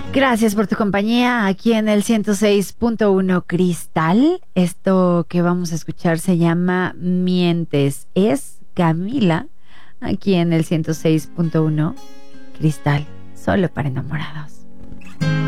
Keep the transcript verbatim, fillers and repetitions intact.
Gracias por tu compañía aquí en el ciento seis punto uno Cristal. Esto que vamos a escuchar se llama Mientes. Es Camila aquí en el ciento seis punto uno Cristal, solo para enamorados.